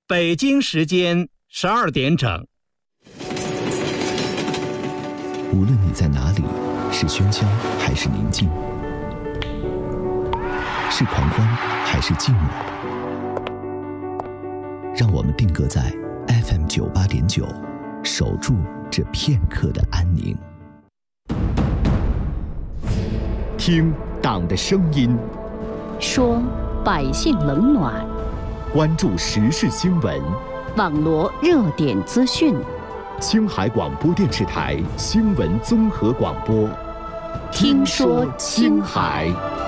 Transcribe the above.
北京时间12点整。 无论你在哪里，是喧嚣还是宁静，是狂欢还是寂寞，让我们定格在 FM 98.9，守住这片刻的安宁。 听党的声音， 说百姓冷暖， 关注时事新闻， 网罗热点资讯。 青海广播电视台新闻综合广播， 听说青海。